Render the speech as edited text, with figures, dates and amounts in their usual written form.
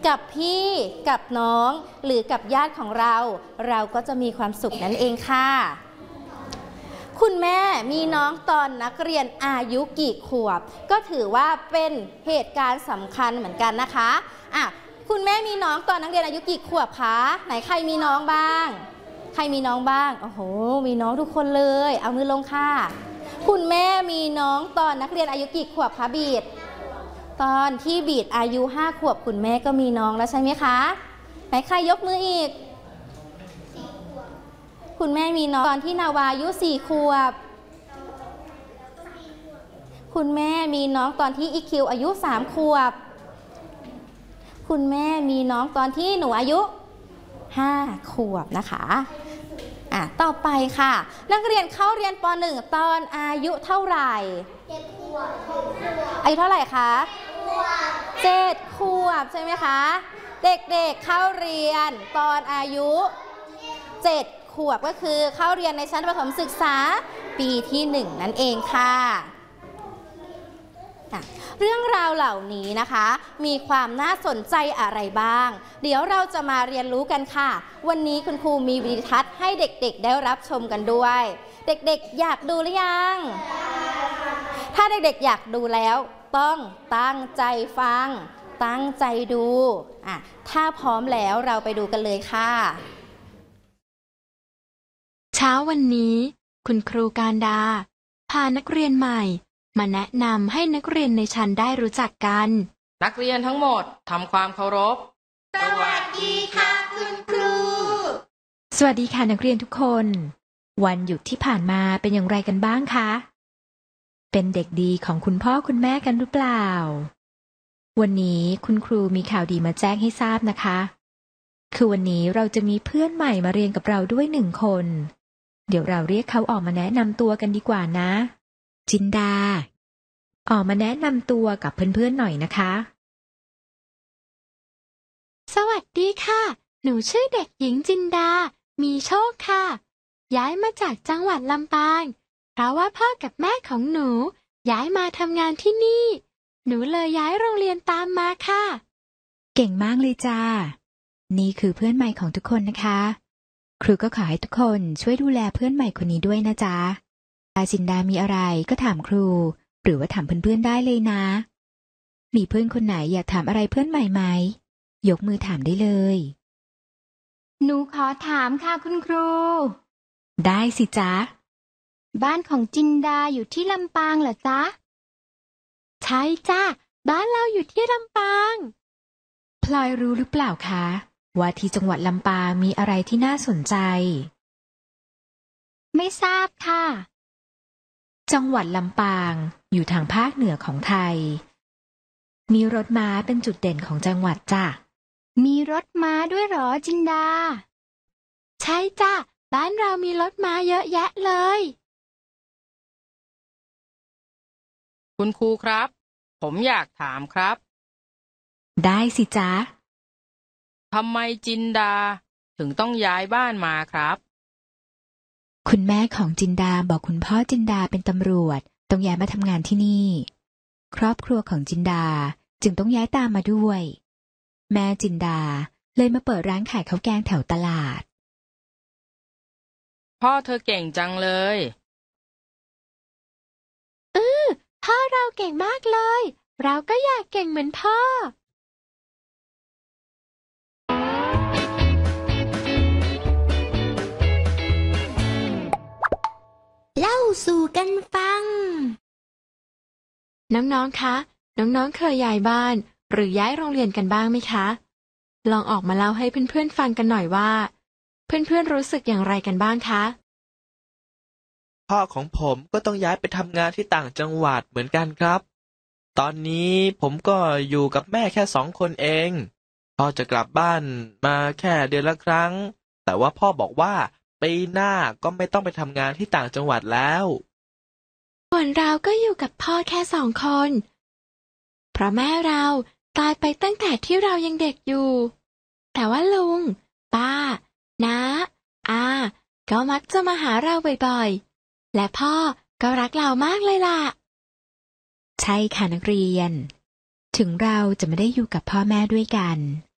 กับพี่กับน้องหรือกับญาติของเราก็จะมีความสุขนั่นเองค่ะคุณแม่มีน้องตอนนักเรียนอายุกี่ขวบก็ถือว่าเป็นเหตุการณ์สำคัญเหมือนกันนะคะคุณแม่มีน้องตอนนักเรียนอายุกี่ขวบคะไหนใครมีน้องบ้างใครมีน้องบ้างโอ้โหมีน้องทุกคนเลยเอามือลงค่ะคุณแม่มีน้องตอนนักเรียนอายุกี่ขวบคะบีดตอนที่บีดอายุ5 ขวบคุณแม่ก็มีน้องแล้วใช่ไหมคะไหนใครยกมืออีกคุณแม่มีน้องตอนที่นาวาอายุ4 ขวบคุณแม่มีน้องตอนที่อีคิวอายุ3 ขวบคุณแม่มีน้องตอนที่หนูอายุ5 ขวบนะคะต่อไปค่ะนักเรียนเข้าเรียนป.1 ตอนอายุเท่าไหร่7 ขวบอายุเท่าไหร่คะ7 ขวบใช่ไหมคะเด็กๆเข้าเรียนตอนอายุ7 ขวบก็คือเข้าเรียนในชั้นประถมศึกษาปีที่1นั่นเองค่ะเรื่องราวเหล่านี้นะคะมีความน่าสนใจอะไรบ้างเดี๋ยวเราจะมาเรียนรู้กันค่ะวันนี้คุณครูมีวิดีทัศน์ให้เด็กๆได้รับชมกันด้วยเด็กๆอยากดูหรือยังถ้าเด็กๆอยากดูแล้วต้องตั้งใจฟังตั้งใจดูถ้าพร้อมแล้วเราไปดูกันเลยค่ะเช้าวันนี้คุณครูการดาพานักเรียนใหม่มาแนะนำให้นักเรียนในชั้นได้รู้จักกันนักเรียนทั้งหมดทำความเคารพสวัสดีค่ะคุณครูสวัสดีค่ะนักเรียนทุกคนวันหยุดที่ผ่านมาเป็นอย่างไรกันบ้างคะเป็นเด็กดีของคุณพ่อคุณแม่กันหรือเปล่าวันนี้คุณครูมีข่าวดีมาแจ้งให้ทราบนะคะคือวันนี้เราจะมีเพื่อนใหม่มาเรียนกับเราด้วย1 คนเดี๋ยวเราเรียกเขาออกมาแนะนำตัวกันดีกว่านะจินดาออกมาแนะนำตัวกับเพื่อนๆหน่อยนะคะสวัสดีค่ะหนูชื่อเด็กหญิงจินดามีโชคค่ะย้ายมาจากจังหวัดลำปางเพราะว่าพ่อกับแม่ของหนูย้ายมาทำงานที่นี่หนูเลยย้ายโรงเรียนตามมาค่ะเก่งมากเลยจ้านี่คือเพื่อนใหม่ของทุกคนนะคะครูก็ขอให้ทุกคนช่วยดูแลเพื่อนใหม่คนนี้ด้วยนะจ๊ะจินดามีอะไรก็ถามครูหรือว่าถามเพื่อนๆได้เลยนะมีเพื่อนคนไหนอยากถามอะไรเพื่อนใหม่ไหมยกมือถามได้เลยหนูขอถามค่ะคุณครูได้สิจ๊ะบ้านของจินดาอยู่ที่ลำปางเหรอจ๊ะใช่จ้ะบ้านเราอยู่ที่ลำปางพลอยรู้หรือเปล่าคะว่าที่จังหวัดลำปางมีอะไรที่น่าสนใจไม่ทราบค่ะจังหวัดลำปางอยู่ทางภาคเหนือของไทยมีรถม้าเป็นจุดเด่นของจังหวัดจ้ะมีรถม้าด้วยเหรอจินดาใช่จ้ะบ้านเรามีรถม้าเยอะแยะเลยคุณครูครับผมอยากถามครับได้สิจ๊ะทำไมจินดาถึงต้องย้ายบ้านมาครับคุณแม่ของจินดาบอกคุณพ่อจินดาเป็นตำรวจต้องย้ายมาทำงานที่นี่ครอบครัวของจินดาจึงต้องย้ายตามมาด้วยแม่จินดาเลยมาเปิดร้านขายข้าวแกงแถวตลาดพ่อเธอเก่งจังเลยพ่อเราเก่งมากเลยเราก็อยากเก่งเหมือนพ่อเล่าสู่กันฟังน้องๆคะน้องๆเคยย้ายบ้านหรือย้ายโรงเรียนกันบ้างไหมคะลองออกมาเล่าให้เพื่อนๆฟังกันหน่อยว่าเพื่อนๆรู้สึกอย่างไรกันบ้างคะพ่อของผมก็ต้องย้ายไปทำงานที่ต่างจังหวัดเหมือนกันครับตอนนี้ผมก็อยู่กับแม่แค่2 คนเองพ่อจะกลับบ้านมาแค่เดือนละครั้งแต่ว่าพ่อบอกว่าปีหน้าก็ไม่ต้องไปทำงานที่ต่างจังหวัดแล้วส่วนเราก็อยู่กับพ่อแค่2 คนเพราะแม่เราตายไปตั้งแต่ที่เรายังเด็กอยู่แต่ว่าลุงป้าน้าอาก็มักจะมาหาเราบ่อยๆและพ่อก็รักเรามากเลยล่ะใช่ค่ะนักเรียนถึงเราจะไม่ได้อยู่กับพ่อแม่ด้วยกัน